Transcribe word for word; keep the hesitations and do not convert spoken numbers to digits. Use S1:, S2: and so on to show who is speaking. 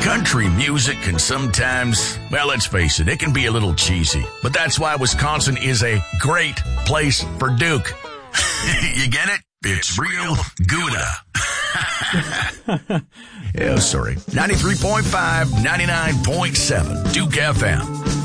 S1: Country music can sometimes, well, let's face it, it can be a little cheesy. But that's why Wisconsin is a great place for Duke. You get it? It's real Gouda. Oh, sorry. ninety-three point five, ninety-nine point seven, Duke F M.